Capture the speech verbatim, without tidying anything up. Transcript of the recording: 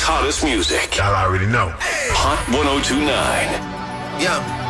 hottest music. Y'all already know. Hot ten twenty-nine. Yeah.